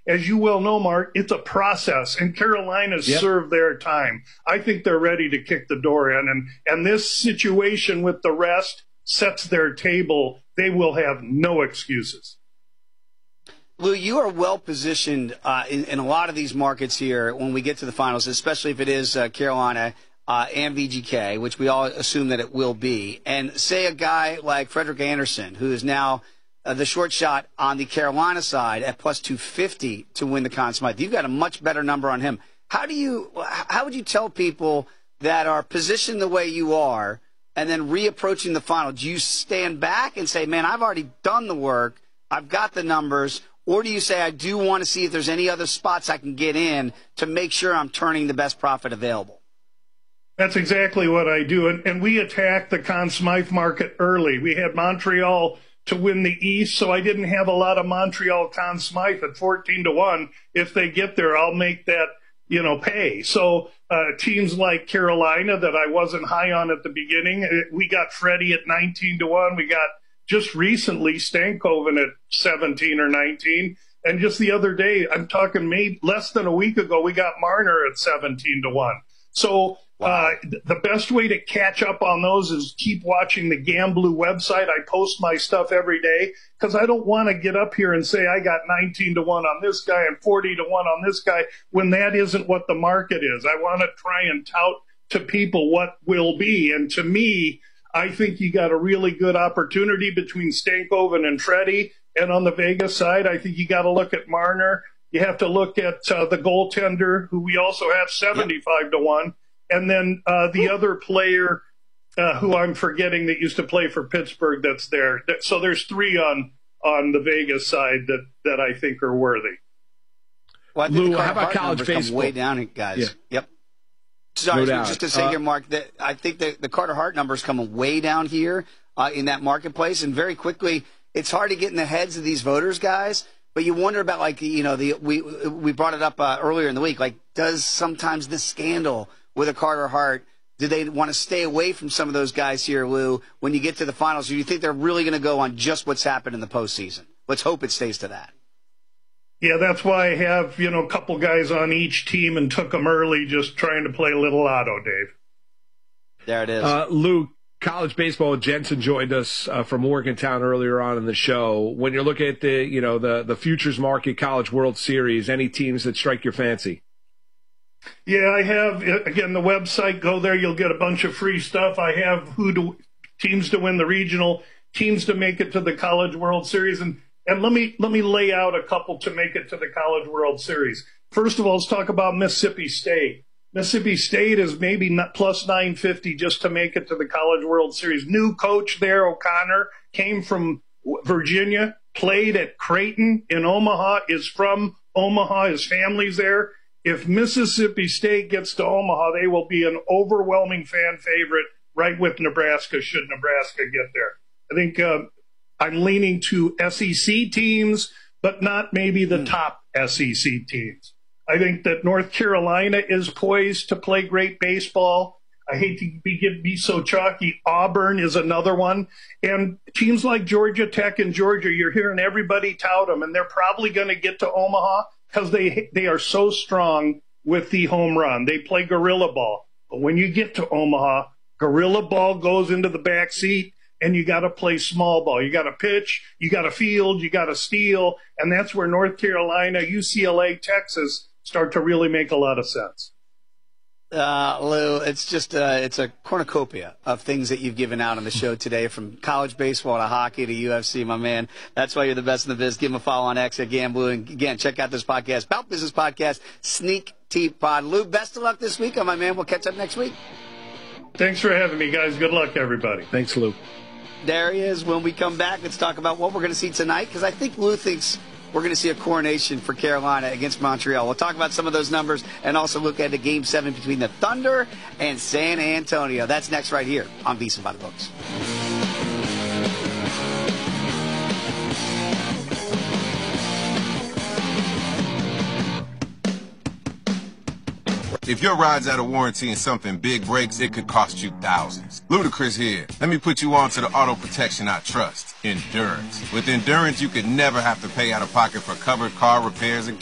as you well know, Mark, it's a process, and Carolina's served their time. I think they're ready to kick the door in, and this situation with the rest sets their table. They will have no excuses. Lou, you are well positioned in a lot of these markets here when we get to the finals, especially if it is Carolina and VGK, which we all assume that it will be. And say a guy like Frederick Anderson, who is now the short shot on the Carolina side at plus 250 to win the Conn Smythe. You've got a much better number on him. How would you tell people that are positioned the way you are and then reapproaching the final? Do you stand back and say, man, I've already done the work, I've got the numbers, or do you say, I do want to see if there's any other spots I can get in to make sure I'm turning the best profit available? That's exactly what I do. And we attacked the Conn Smythe market early. We had Montreal to win the East, so I didn't have a lot of Montreal Conn Smythe at 14-1. If they get there, I'll make that, pay. So teams like Carolina that I wasn't high on at the beginning, we got Freddie at 19-1. We got just recently Stankoven at 17 or 19. And just the other day, I'm talking maybe less than a week ago, we got Marner at 17-1. So the best way to catch up on those is keep watching the Gamblu website. I post my stuff every day because I don't want to get up here and say I got 19-1 on this guy and 40-1 on this guy when that isn't what the market is. I want to try and tout to people what will be. And to me, I think you got a really good opportunity between Stankoven and Freddie. And on the Vegas side, I think you got to look at Marner. You have to look at the goaltender, who we also have 75-1. And then the other player who I'm forgetting that used to play for Pittsburgh that's there. So there's three on the Vegas side that I think are worthy. Well, I think Lou, how about college baseball? Way down, guys. Yeah. Yep. Sorry, No just to say here, Mark, that I think that the Carter Hart number is coming way down here in that marketplace. And very quickly, it's hard to get in the heads of these voters, guys. But you wonder about, we brought it up earlier in the week. Like, does sometimes the scandal with a Carter Hart, do they want to stay away from some of those guys here, Lou, when you get to the finals? Or do you think they're really going to go on just what's happened in the postseason? Let's hope it stays to that. Yeah, that's why I have, a couple guys on each team and took them early, just trying to play a little lotto, Dave. There it is. Lou, college baseball, Jensen joined us from Morgantown earlier on in the show. When you're looking at the futures market, College World Series, any teams that strike your fancy? Yeah, I have, again, the website. Go there. You'll get a bunch of free stuff. I have teams to win the regional, teams to make it to the College World Series. And let me lay out a couple to make it to the College World Series. First of all, let's talk about Mississippi State. Mississippi State is maybe not plus 950 just to make it to the College World Series. New coach there, O'Connor, came from Virginia, played at Creighton in Omaha, is from Omaha. His family's there. If Mississippi State gets to Omaha, they will be an overwhelming fan favorite right with Nebraska should Nebraska get there. I think I'm leaning to SEC teams, but not maybe the top SEC teams. I think that North Carolina is poised to play great baseball. I hate to be so chalky. Auburn is another one. And teams like Georgia Tech and Georgia, you're hearing everybody tout them, and they're probably going to get to Omaha because they are so strong with the home run. They play guerrilla ball. But when you get to Omaha, guerrilla ball goes into the back seat, and you got to play small ball. You got to pitch, you got to field, you got to steal, and that's where North Carolina, UCLA, Texas start to really make a lot of sense. Lou, it's just it's a cornucopia of things that you've given out on the show today, from college baseball to hockey to UFC, my man. That's why you're the best in the biz. Give him a follow on X at Gamblu. And again, check out this podcast, Bout Business Podcast, Sneak Tea Pod. Lou, best of luck this week, my man. We'll catch up next week. Thanks for having me, guys. Good luck, everybody. Thanks, Lou. There he is. When we come back, let's talk about what we're going to see tonight, because I think Lou thinks we're going to see a coronation for Carolina against Montreal. We'll talk about some of those numbers and also look at the Game 7 between the Thunder and San Antonio. That's next right here on VSiN by the Books. If your ride's out of warranty and something big breaks, it could cost you thousands. Ludacris here. Let me put you on to the auto protection I trust, Endurance. With Endurance, you could never have to pay out of pocket for covered car repairs and